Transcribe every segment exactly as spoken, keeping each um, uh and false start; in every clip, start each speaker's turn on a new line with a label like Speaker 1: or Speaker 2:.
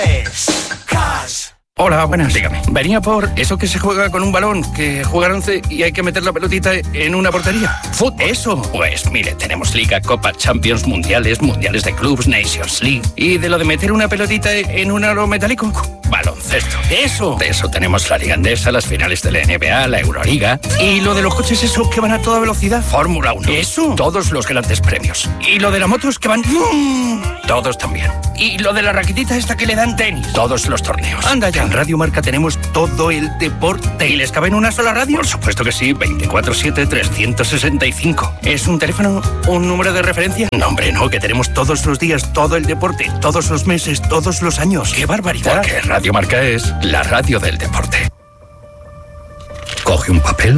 Speaker 1: Hola, buenas, dígame. Venía por eso que se juega con un balón, que juegan once y hay que meter la pelotita en una portería. ¿Fútbol? Eso. Pues mire, tenemos Liga, Copa, Champions, Mundiales, Mundiales de Clubs, Nations League. ¿Y de lo de meter una pelotita en un aro metálico? Baloncesto. Eso. De eso tenemos la Liga Endesa, las finales de la N B A, la Euroliga. ¿Y lo de los coches esos que van a toda velocidad? Fórmula uno. Eso. Todos los grandes premios. ¿Y lo de las motos que van? Todos también. ¿Y lo de la raquetita esta que le dan tenis? Todos los torneos. Anda ya. En Radio Marca tenemos todo el deporte. ¿Y les cabe en una sola radio? Por supuesto que sí. veinticuatro siete, trescientos sesenta y cinco. ¿Es un teléfono? ¿Un número de referencia? No, hombre, no. Que tenemos todos los días, todo el deporte, todos los meses, todos los años. ¡Qué barbaridad! Porque Radio Marca es la radio del deporte. Coge un papel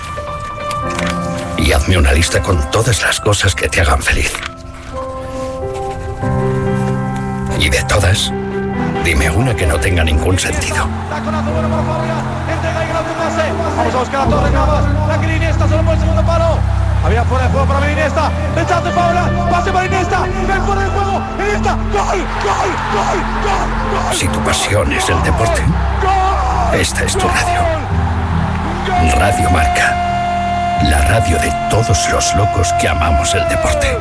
Speaker 1: y hazme una lista con todas las cosas que te hagan feliz. Y de todas, dime una que no tenga ningún sentido.
Speaker 2: Vamos a buscar a Torres Navas. La que Iniesta solo por el segundo palo. Había fuera de juego para Iniesta. Rechazo Paula. Pase para Iniesta. Ven fuera de juego. Iniesta. Gol, gol, gol, gol, gol.
Speaker 1: Si tu pasión es el deporte, esta es tu radio. Radio Marca. La radio de todos los locos que amamos el deporte.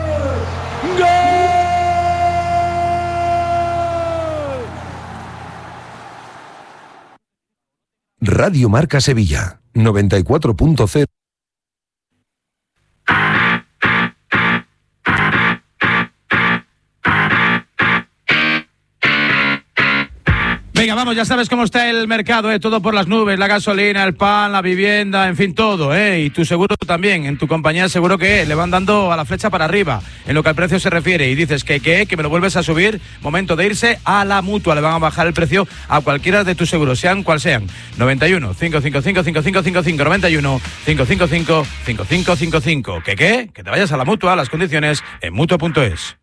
Speaker 3: Radio Marca Sevilla, noventa y cuatro punto cero.
Speaker 4: Venga, vamos, ya sabes cómo está el mercado, ¿eh? Todo por las nubes, la gasolina, el pan, la vivienda, en fin, todo, ¿eh? Y tu seguro también, en tu compañía seguro que le van dando a la flecha para arriba, en lo que al precio se refiere, y dices que, que, que me lo vuelves a subir, momento de irse a la Mutua, le van a bajar el precio a cualquiera de tus seguros, sean cual sean. noventa y uno, cinco cinco cinco, cinco cinco cinco cinco, noventa y uno, cinco cinco cinco, cinco cinco cinco cinco. ¿Que qué? Que te vayas a la Mutua, las condiciones en mutua punto es.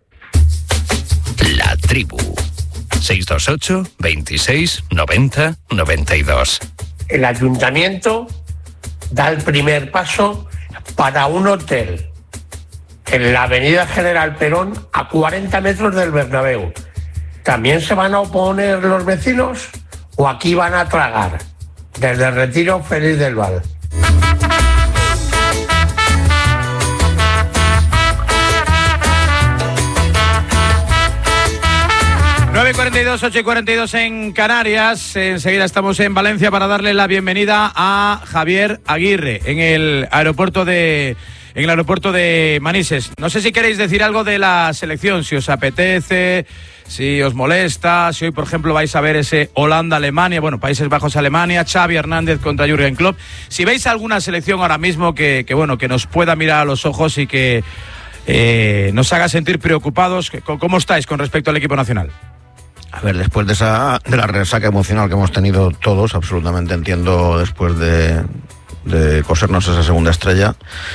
Speaker 1: La tribu. seis dos ocho, veintiséis, noventa, noventa y dos.
Speaker 5: El ayuntamiento da el primer paso para un hotel en la avenida General Perón a cuarenta metros del Bernabéu. ¿También se van a oponer los vecinos o aquí van a tragar? Desde Retiro, Feliz del Val.
Speaker 4: nueve y cuarenta y dos, ocho y cuarenta y dos en Canarias. Enseguida estamos en Valencia para darle la bienvenida a Javier Aguirre en el aeropuerto de en el aeropuerto de Manises. No sé si queréis decir algo de la selección, si os apetece, si os molesta, si hoy, por ejemplo, vais a ver ese Holanda-Alemania, bueno, Países Bajos-Alemania, Xavi Hernández contra Jürgen Klopp. Si veis alguna selección ahora mismo que, que bueno, que nos pueda mirar a los ojos y que eh, nos haga sentir preocupados, ¿cómo estáis con respecto al equipo nacional?
Speaker 6: A ver, después de esa de la resaca emocional que hemos tenido todos, absolutamente entiendo, después de, de cosernos esa segunda estrella,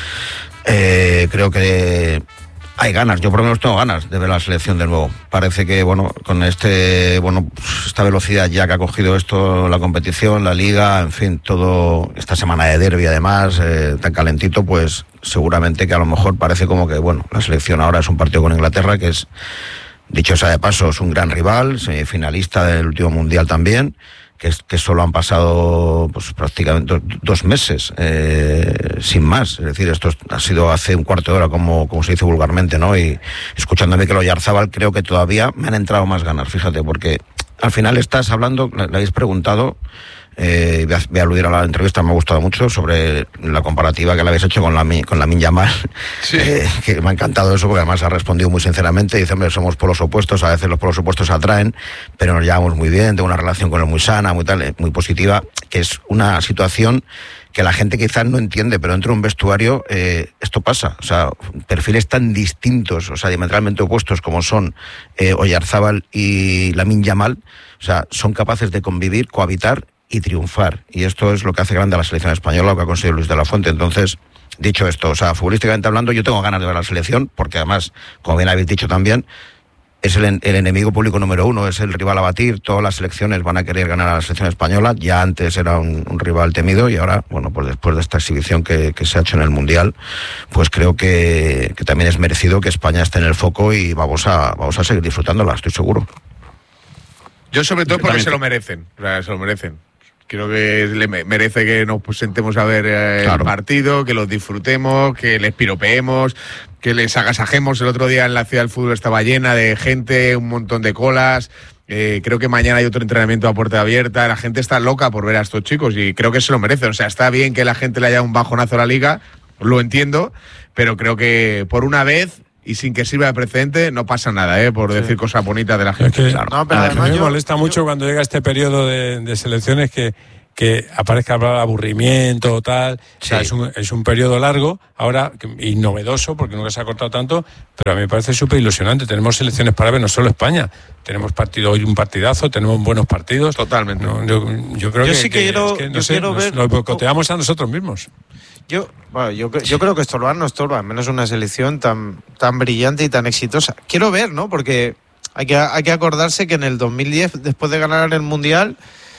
Speaker 6: eh, creo que hay ganas, yo por lo menos tengo ganas de ver la selección de nuevo. Parece que, bueno, con este, bueno, esta velocidad ya que ha cogido esto, la competición, la liga, en fin, todo, esta semana de derbi además, eh, tan calentito, pues seguramente que a lo mejor parece como que, bueno, la selección ahora es un partido con Inglaterra que es, dicho sea de paso, es un gran rival, semifinalista del último mundial también, que, es, que solo han pasado pues prácticamente dos meses, eh, sin más. Es decir, esto ha sido hace un cuarto de hora, como, como se dice vulgarmente, ¿no? Y escuchando a Mikel Oyarzabal, creo que todavía me han entrado más ganas, fíjate, porque al final estás hablando, le, le habéis preguntado, eh, voy, a, voy a aludir a la entrevista, me ha gustado mucho, sobre la comparativa que le habéis hecho con la con Lamine Yamal, sí. eh, que me ha encantado eso, porque además ha respondido muy sinceramente, dice, hombre, somos polos opuestos, a veces los polos opuestos atraen, pero nos llevamos muy bien, tengo una relación con él muy sana, muy tal, muy positiva, que es una situación que la gente quizás no entiende, pero dentro de un vestuario eh, esto pasa, o sea, perfiles tan distintos, o sea, diametralmente opuestos como son eh, Oyarzabal y Lamine Yamal, o sea, son capaces de convivir, cohabitar y triunfar, y esto es lo que hace grande a la selección española, lo que ha conseguido Luis de la Fuente. Entonces, dicho esto, o sea, futbolísticamente hablando, yo tengo ganas de ver a la selección, porque además, como bien habéis dicho también, es el, el enemigo público número uno, es el rival a batir, todas las selecciones van a querer ganar a la selección española, ya antes era un, un rival temido, y ahora, bueno, pues después de esta exhibición que, que se ha hecho en el Mundial, pues creo que, que también es merecido que España esté en el foco, y vamos a, vamos a seguir disfrutándola, estoy seguro.
Speaker 7: Yo sobre todo porque
Speaker 8: Exactamente.
Speaker 7: se lo merecen, o sea, se lo merecen. Creo que le merece que nos sentemos a ver eh,
Speaker 6: Claro.
Speaker 7: el partido, que los disfrutemos, que les piropeemos, que les agasajemos. El otro día en la Ciudad del Fútbol estaba llena de gente, un montón de colas. Eh, creo que mañana hay otro entrenamiento a puerta abierta. La gente está loca por ver a estos chicos y creo que se lo merecen. O sea, está bien que la gente le haya un bajonazo a la liga, lo entiendo, pero creo que por una vez y sin que sirva de precedente no pasa nada, ¿eh? Por sí. decir cosas bonitas de la gente.
Speaker 9: Es que,
Speaker 7: claro.
Speaker 9: no, pero además me yo, molesta mucho yo, cuando llega este periodo de, de selecciones que, que aparezca hablar de aburrimiento o tal. Sí. O sea, es un, es un periodo largo, ahora, y novedoso, porque nunca se ha cortado tanto, pero a mí me parece súper ilusionante. Tenemos selecciones para ver, no solo España. Tenemos partido hoy un partidazo, tenemos buenos partidos.
Speaker 7: Totalmente.
Speaker 9: No, yo, yo creo
Speaker 10: yo
Speaker 9: que,
Speaker 10: sí que,
Speaker 9: que,
Speaker 10: quiero,
Speaker 9: es que no
Speaker 10: yo
Speaker 9: sé,
Speaker 10: quiero
Speaker 9: nos,
Speaker 10: ver...
Speaker 9: nos boicoteamos a nosotros mismos.
Speaker 10: Yo, bueno, yo, yo creo que estorbar no estorba, al menos una selección tan, tan brillante y tan exitosa. Quiero ver, ¿no? Porque hay que, hay que acordarse que en el dos mil diez, después de ganar el Mundial,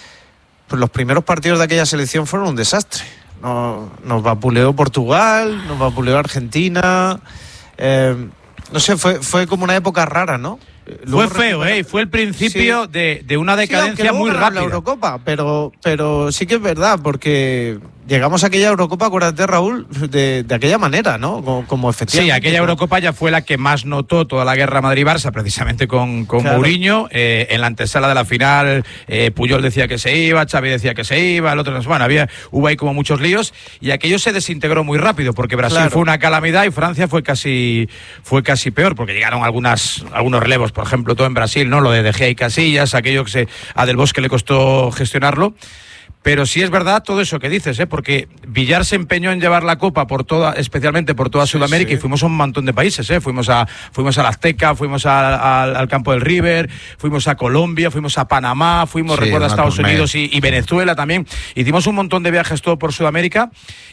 Speaker 10: pues los primeros partidos de aquella selección fueron un desastre. Nos, nos vapuleó Portugal, nos vapuleó Argentina. Eh, no sé, fue, fue como una época rara, ¿no?
Speaker 4: Luego fue feo, ¿eh? Fue el principio sí. de, de una decadencia sí, muy rápida.
Speaker 10: La Eurocopa, pero, pero sí que es verdad, porque llegamos a aquella Eurocopa, acuérdate, Raúl, de, de aquella manera, ¿no? Como, como efectivamente.
Speaker 4: Sí, aquella Eurocopa ya fue la que más notó toda la guerra Madrid-Barça, precisamente con, con claro. Mourinho. Eh, en la antesala de la final, eh, Puyol decía que se iba, Xavi decía que se iba, el otro no. Bueno, había, hubo ahí como muchos líos y aquello se desintegró muy rápido, porque Brasil claro. fue una calamidad y Francia fue casi, fue casi peor, porque llegaron algunas, algunos relevos, por ejemplo, todo en Brasil, ¿no? Lo de De Gea y Casillas, aquello que se, a Del Bosque le costó gestionarlo. Pero sí es verdad todo eso que dices, ¿eh? Porque Villar se empeñó en llevar la Copa por toda, especialmente por toda sí, Sudamérica, sí. y fuimos a un montón de países, ¿eh? Fuimos a, fuimos a la Azteca, fuimos a, a, al campo del River, fuimos a Colombia, fuimos a Panamá, fuimos, sí, recuerdo, a Estados tournée. Unidos y, y Venezuela también. Hicimos un montón de viajes todo por Sudamérica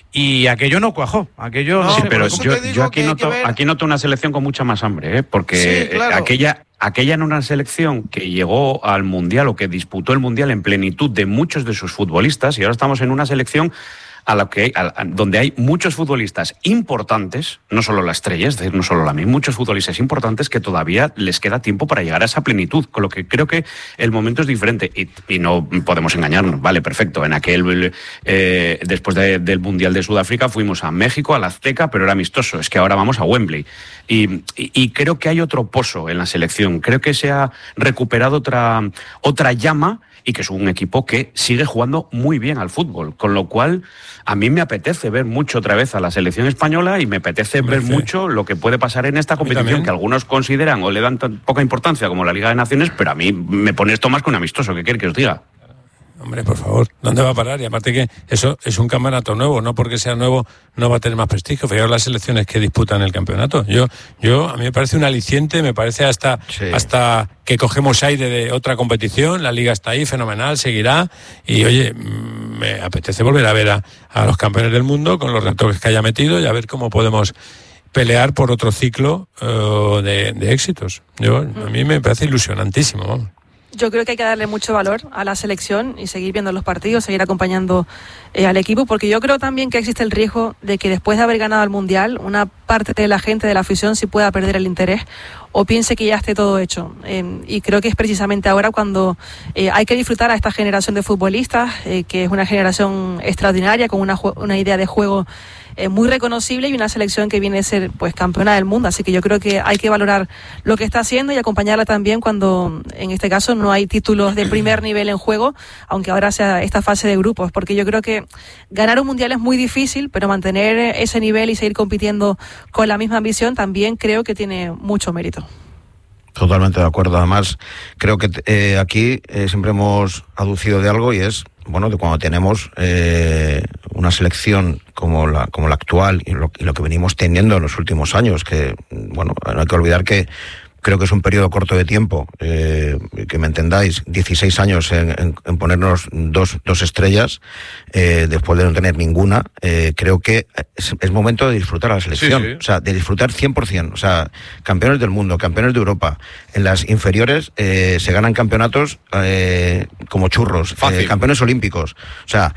Speaker 4: y aquello no cuajó. Aquello
Speaker 8: no,
Speaker 4: no
Speaker 8: sí, pero yo, yo aquí noto, aquí noto una selección con mucha más hambre, ¿eh? Porque sí, claro. aquella... Aquella en una selección que llegó al Mundial o que disputó el Mundial en plenitud de muchos de sus futbolistas, y ahora estamos en una selección a la que, a, a, donde hay muchos futbolistas importantes, no solo la estrella, es decir, no solo la misma, muchos futbolistas importantes que todavía les queda tiempo para llegar a esa plenitud, con lo que creo que el momento es diferente y, y no podemos engañarnos, vale, perfecto, en aquel, eh, después de, del Mundial de Sudáfrica fuimos a México, a la Azteca, pero era amistoso, es que ahora vamos a Wembley y, y, y creo que hay otro pozo en la selección, creo que se ha recuperado otra, otra llama y que es un equipo que sigue jugando muy bien al fútbol, con lo cual a mí me apetece ver mucho otra vez a la selección española y me apetece ver sí. mucho lo que puede pasar en esta competición que algunos consideran o le dan tan poca importancia como la Liga de Naciones, pero a mí me pone esto más que un amistoso, ¿qué quiere que os diga?
Speaker 9: Hombre, por favor, ¿dónde va a parar? Y aparte que eso es un campeonato nuevo, no porque sea nuevo no va a tener más prestigio. Fijaos las selecciones que disputan el campeonato. Yo, yo a mí me parece un aliciente, me parece hasta, sí. hasta que cogemos aire de otra competición, la Liga está ahí, fenomenal, seguirá. Y oye, me apetece volver a ver a, a los campeones del mundo con los retoques que haya metido y a ver cómo podemos pelear por otro ciclo uh, de, de éxitos. Yo, a mí me parece ilusionantísimo, vamos.
Speaker 11: Yo creo que hay que darle mucho valor a la selección y seguir viendo los partidos, seguir acompañando eh, al equipo, porque yo creo también que existe el riesgo de que después de haber ganado el Mundial, una parte de la gente, de la afición, sí pueda perder el interés o piense que ya esté todo hecho. Eh, y creo que es precisamente ahora cuando eh, hay que disfrutar a esta generación de futbolistas, eh, que es una generación extraordinaria, con una, una idea de juego Eh, muy reconocible y una selección que viene a ser pues campeona del mundo, así que yo creo que hay que valorar lo que está haciendo y acompañarla también cuando en este caso no hay títulos de primer nivel en juego, aunque ahora sea esta fase de grupos, porque yo creo que ganar un mundial es muy difícil, pero mantener ese nivel y seguir compitiendo con la misma ambición también creo que tiene mucho mérito.
Speaker 6: Totalmente de acuerdo. Además, creo que eh, aquí eh, siempre hemos aducido de algo y es, bueno, de cuando tenemos eh, una selección como la como la actual y lo, y lo que venimos teniendo en los últimos años, que, bueno, no hay que olvidar que creo que es un periodo corto de tiempo, eh, que me entendáis, dieciséis años en, en, en ponernos dos, dos estrellas, eh, después de no tener ninguna, eh, creo que es, es momento de disfrutar a la selección, sí, sí. O sea, de disfrutar cien por ciento, o sea, campeones del mundo, campeones de Europa, en las inferiores eh, se ganan campeonatos eh, como churros, eh, campeones olímpicos, o sea,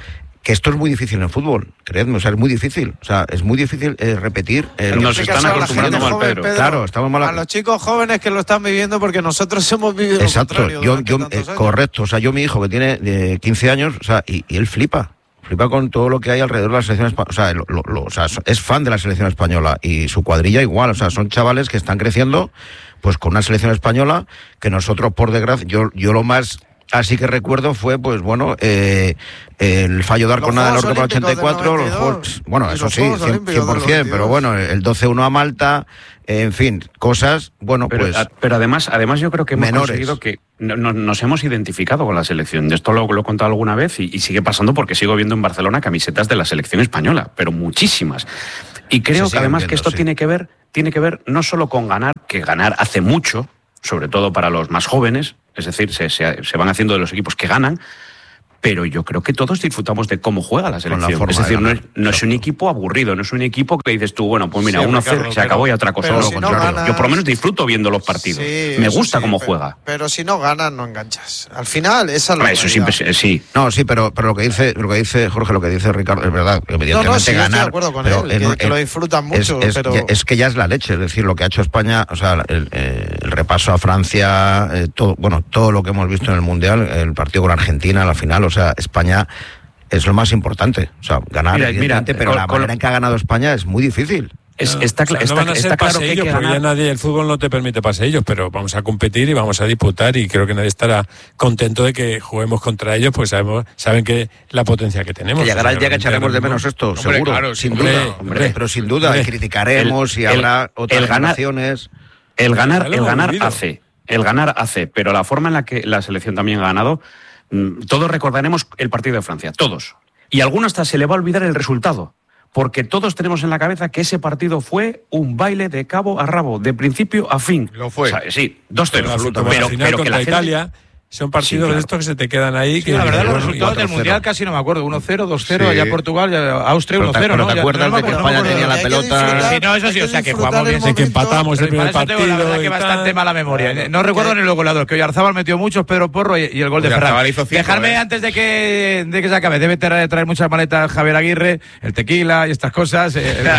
Speaker 6: que esto es muy difícil en el fútbol, creedme, o sea, es muy difícil, o sea, es muy difícil eh, repetir. Eh,
Speaker 8: Nos están acostumbrando mal, Pedro.
Speaker 10: Pedro.
Speaker 6: Claro, estamos mal.
Speaker 10: A los chicos jóvenes que lo están viviendo porque nosotros hemos vivido.
Speaker 6: Exacto,
Speaker 10: lo
Speaker 6: yo, yo eh, correcto, o sea, yo mi hijo que tiene eh, quince años, o sea, y, y él flipa. Flipa con todo lo que hay alrededor de la selección española, o sea, lo, lo, lo, o sea, es fan de la selección española y su cuadrilla igual, o sea, son chavales que están creciendo pues con una selección española que nosotros, por desgracia, yo, yo lo más así que recuerdo fue, pues bueno, eh, el fallo de Arconada del Eurocopa ochenta y cuatro, los Juegos, bueno, eso sí, cien por ciento, pero bueno, el doce uno a Malta, eh, en fin, cosas, bueno,
Speaker 8: pero,
Speaker 6: pues...
Speaker 8: A, pero además, además yo creo que hemos
Speaker 6: menores.
Speaker 8: conseguido que no, no, nos hemos identificado con la selección. Esto lo, lo he contado alguna vez y, y sigue pasando porque sigo viendo en Barcelona camisetas de la selección española, pero muchísimas. Y creo que además viendo, que esto sí. tiene que ver, tiene que ver no solo con ganar, que ganar hace mucho, sobre todo para los más jóvenes, es decir, se, se, se van haciendo de los equipos que ganan, pero yo creo que todos disfrutamos de cómo juega la selección. La es decir, no es, no es un equipo aburrido, no es un equipo que dices tú, bueno, pues mira, sí, uno cero, se acabó y otra cosa. No, si no ganas, yo por lo menos disfruto viendo los partidos. Sí, me gusta sí, cómo
Speaker 10: pero,
Speaker 8: juega.
Speaker 10: Pero si no ganas, no enganchas. Al final, esa es la
Speaker 8: Eso siempre sí.
Speaker 6: No, sí, pero, pero lo que dice, lo que dice Jorge, lo que dice Ricardo, es verdad. Evidentemente
Speaker 10: no, no, sí,
Speaker 6: ganar.
Speaker 10: Estoy de acuerdo con él, que, en, que lo disfrutan mucho.
Speaker 6: Es, es,
Speaker 10: pero...
Speaker 6: es que ya es la leche, es decir, lo que ha hecho España, o sea, el, eh, el repaso a Francia, eh, todo, bueno, todo lo que hemos visto en el Mundial, el partido con Argentina, la final, o sea, España es lo más importante, o sea, ganar, mira, evidentemente, mira, pero con, la manera con... en que ha ganado España es muy difícil.
Speaker 8: Es, está,
Speaker 9: o sea,
Speaker 8: está,
Speaker 9: no van a ser
Speaker 8: está claro
Speaker 9: paseillos,
Speaker 8: que hay que
Speaker 9: porque
Speaker 8: ganar.
Speaker 9: ya nadie, el fútbol no te permite paseillos, pero vamos a competir y vamos a disputar y creo que nadie estará contento de que juguemos contra ellos, pues sabemos, saben que la potencia que tenemos.
Speaker 6: Que llegará el día que echaremos de menos esto, hombre, seguro,
Speaker 7: claro,
Speaker 6: sin
Speaker 7: hombre,
Speaker 6: duda,
Speaker 7: hombre,
Speaker 6: hombre, pero sin duda, hombre, criticaremos el, y habrá el, otras
Speaker 8: el ganar,
Speaker 6: generaciones.
Speaker 8: El ganar, el ganar hace, el ganar hace, pero la forma en la que la selección también ha ganado, todos recordaremos el partido de Francia, todos. Y a alguno hasta se le va a olvidar el resultado, porque todos tenemos en la cabeza que ese partido fue un baile de cabo a rabo, de principio a fin.
Speaker 7: Lo fue.
Speaker 8: O sea, sí, dos cero.
Speaker 9: Pero, pero, pero que la gente... Italia son partidos sí, claro. de estos que se te quedan ahí.
Speaker 4: Sí,
Speaker 9: que
Speaker 4: la verdad, los resultados del Mundial casi no me acuerdo. uno cero, dos cero, sí. allá Portugal, ya Austria uno cero, ¿no?
Speaker 6: ¿Te acuerdas de que España tenía la pelota?
Speaker 4: Sí, no, eso sí, o sea, que jugamos bien.
Speaker 9: De que empatamos el primer partido.
Speaker 4: Tengo la verdad que bastante mala memoria. No recuerdo ni los goleadores, que Oyarzábal metió muchos, Pedro Porro y el gol de Ferran. Dejarme antes de que de que se acabe, debe traer muchas maletas Javier Aguirre, el tequila y estas cosas.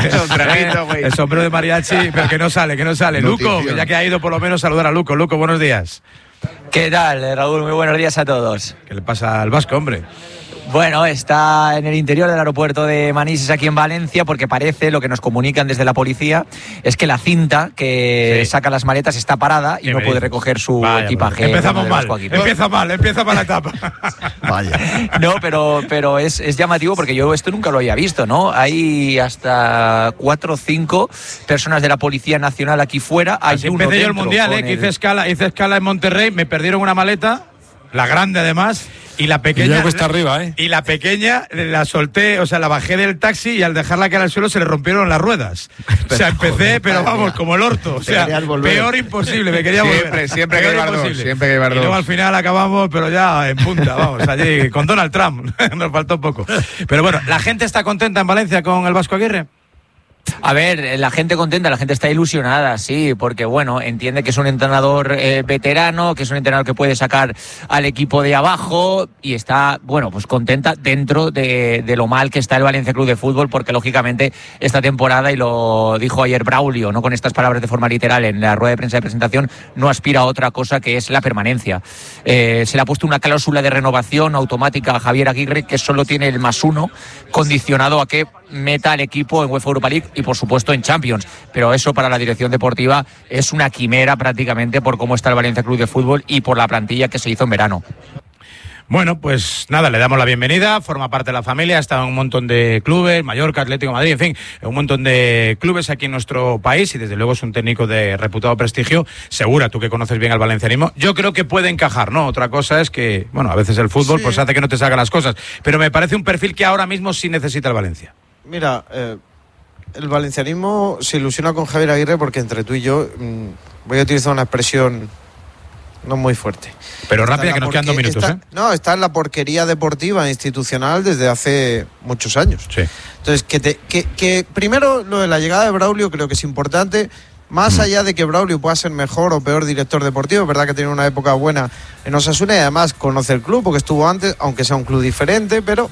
Speaker 4: El sombrero de mariachi, pero que no sale, que no sale. Luco, ya que ha ido por lo menos saludar a Luco. Luco, buenos días.
Speaker 12: ¿Qué tal, Raúl? Muy buenos días a todos.
Speaker 4: ¿Qué le pasa al vasco, hombre?
Speaker 12: Bueno, está en el interior del aeropuerto de Manises, aquí en Valencia, porque parece, lo que nos comunican desde la policía, es que la cinta que sí. saca las maletas está parada y no puede recoger su Vaya, equipaje.
Speaker 4: Empezamos mal, empieza mal, empieza mal la etapa.
Speaker 6: Vaya.
Speaker 12: No, pero, pero es, es llamativo porque yo esto nunca lo había visto, ¿no? Hay hasta cuatro o cinco personas de la Policía Nacional aquí fuera. Hay
Speaker 4: Así empecé yo el Mundial, ¿eh? Que hice escala, hice escala en Monterrey, me perdieron una maleta, la grande además. Y la pequeña.
Speaker 9: Y cuesta arriba, ¿eh?
Speaker 4: Y la pequeña la solté, o sea, la bajé del taxi y al dejarla caer al suelo se le rompieron las ruedas. O sea, empecé, pero vamos, como el orto. O sea, peor imposible, me quería
Speaker 7: siempre,
Speaker 4: volver.
Speaker 7: Siempre que llevar dos, siempre que llevar dos.
Speaker 4: Y luego al final acabamos, pero ya en punta, vamos, allí con Donald Trump. Nos faltó poco. Pero bueno, ¿la gente está contenta en Valencia con el Vasco Aguirre?
Speaker 12: A ver, la gente contenta, la gente está ilusionada, sí, porque bueno, entiende que es un entrenador eh, veterano, que es un entrenador que puede sacar al equipo de abajo y está, bueno, pues contenta dentro de, de lo mal que está el Valencia Club de Fútbol, porque lógicamente esta temporada, y lo dijo ayer Braulio, no con estas palabras de forma literal en la rueda de prensa de presentación, no aspira a otra cosa que es la permanencia. Eh, se le ha puesto una cláusula de renovación automática a Javier Aguirre que solo tiene el más uno, condicionado a que meta al equipo en UEFA Europa League y por supuesto en Champions, pero eso para la dirección deportiva es una quimera prácticamente por cómo está el Valencia Club de Fútbol y por la plantilla que se hizo en verano.
Speaker 4: Bueno, pues nada, le damos la bienvenida, forma parte de la familia, está en un montón de clubes, Mallorca, Atlético de Madrid, en fin, un montón de clubes aquí en nuestro país y desde luego es un técnico de reputado prestigio. Segura, tú que conoces bien al valencianismo, yo creo que puede encajar, ¿no? Otra cosa es que, bueno, a veces el fútbol sí. pues hace que no te salgan las cosas, pero me parece un perfil que ahora mismo sí necesita el Valencia.
Speaker 10: Mira, eh, el valencianismo se ilusiona con Javier Aguirre porque entre tú y yo mmm, voy a utilizar una expresión no muy fuerte.
Speaker 4: Pero rápida, que nos quedan dos minutos,
Speaker 10: está,
Speaker 4: ¿eh?
Speaker 10: No, está en la porquería deportiva e institucional desde hace muchos años.
Speaker 4: Sí.
Speaker 10: Entonces, que, te, que, que primero lo de la llegada de Braulio creo que es importante, más mm. allá de que Braulio pueda ser mejor o peor director deportivo, es verdad que tiene una época buena en Osasuna y además conoce el club porque estuvo antes, aunque sea un club diferente, pero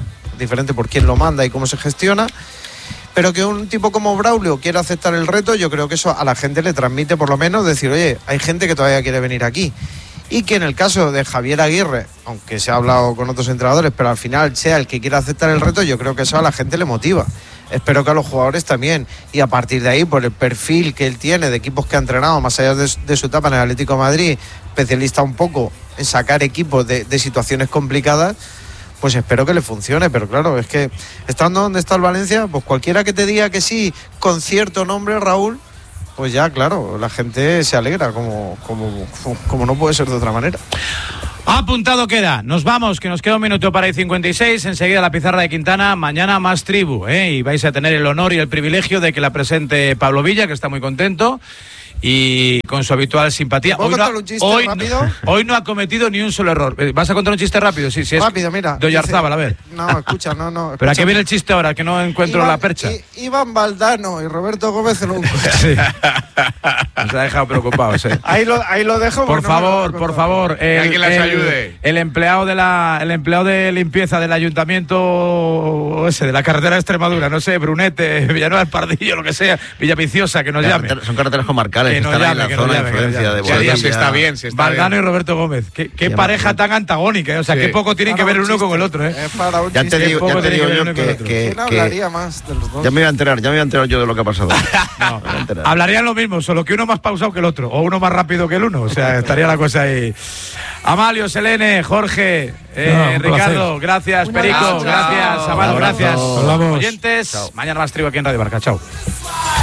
Speaker 10: diferente por quién lo manda y cómo se gestiona. Pero que un tipo como Braulio quiera aceptar el reto, yo creo que eso a la gente le transmite por lo menos decir, oye, hay gente que todavía quiere venir aquí. Y que en el caso de Javier Aguirre, aunque se ha hablado con otros entrenadores, pero al final sea el que quiera aceptar el reto, yo creo que eso a la gente le motiva. Espero que a los jugadores también. Y a partir de ahí, por el perfil que él tiene de equipos que ha entrenado, más allá de, de su etapa en el Atlético de Madrid, especialista un poco en sacar equipos de, de situaciones complicadas, pues espero que le funcione. Pero claro, es que estando donde está el Valencia, pues cualquiera que te diga que sí, con cierto nombre, Raúl, pues ya, claro, la gente se alegra, como, como, como no puede ser de otra manera.
Speaker 4: Apuntado queda, nos vamos, que nos queda un minuto para el cincuenta y seis, enseguida la pizarra de Quintana, mañana más tribu, ¿eh? Y vais a tener el honor y el privilegio de que la presente Pablo Villa, que está muy contento, y con su habitual simpatía.
Speaker 10: ¿Puedo
Speaker 4: Hoy
Speaker 10: contar
Speaker 4: no,
Speaker 10: un chiste
Speaker 4: hoy,
Speaker 10: rápido?
Speaker 4: Hoy no ha cometido ni un solo error. ¿Vas a contar un chiste rápido? Sí, sí. Es
Speaker 10: rápido, mira.
Speaker 4: de Oyarzábal, a ver.
Speaker 10: No, escucha, no, no.
Speaker 4: Pero ¿a qué viene el chiste ahora? Que no encuentro
Speaker 10: Iván,
Speaker 4: la percha.
Speaker 10: I, Iván Valdano y Roberto Gómez en un...
Speaker 4: Sí. Nos ha dejado preocupados, ¿eh?
Speaker 10: Ahí lo, ahí lo dejo.
Speaker 4: Por favor, por favor. El,
Speaker 7: alguien las
Speaker 4: el,
Speaker 7: ayude.
Speaker 4: El empleado de la, el empleado de limpieza del ayuntamiento ese, de la carretera de Extremadura, no sé, Brunete, Villanueva del Pardillo, lo que sea, Villaviciosa, que nos llame.
Speaker 6: Son carreteras comarcales que,
Speaker 4: que
Speaker 6: están
Speaker 4: llame,
Speaker 6: ahí en la
Speaker 4: que
Speaker 6: zona de
Speaker 4: llame,
Speaker 6: influencia de
Speaker 7: Si
Speaker 6: Boadilla.
Speaker 7: se está bien, se está
Speaker 4: Valdano
Speaker 7: bien.
Speaker 4: y Roberto Gómez. Qué, qué
Speaker 6: Ya
Speaker 4: pareja
Speaker 6: me-
Speaker 4: tan antagónica, ¿eh? O sea,
Speaker 10: Sí.
Speaker 4: qué poco tienen que
Speaker 10: Para
Speaker 4: ver el
Speaker 10: un
Speaker 4: uno con el
Speaker 10: chiste.
Speaker 4: otro, ¿eh?
Speaker 10: Es para un
Speaker 6: Ya te
Speaker 10: chiste.
Speaker 6: digo,
Speaker 4: poco
Speaker 6: ya te
Speaker 4: tiene
Speaker 6: digo
Speaker 4: que ver
Speaker 6: yo
Speaker 4: uno con el
Speaker 6: que,
Speaker 4: otro.
Speaker 6: que,
Speaker 10: ¿Quién
Speaker 6: que
Speaker 10: hablaría más de los dos?
Speaker 6: ya me voy a enterar, ya me voy a enterar yo de lo que ha pasado.
Speaker 4: No,
Speaker 6: Me voy a enterar.
Speaker 4: hablarían lo mismo, solo que uno más pausado que el otro, o uno más rápido que el uno, o sea, estaría la cosa ahí. Amalio, Selene, Jorge, eh,
Speaker 9: No, un
Speaker 4: Ricardo, gracias,
Speaker 11: Un
Speaker 4: Perico,
Speaker 11: abrazo.
Speaker 4: gracias, Amalo,
Speaker 6: Un abrazo.
Speaker 4: gracias.
Speaker 9: Hablamos.
Speaker 4: Oyentes, mañana más tribu aquí en Radio Marca, chao.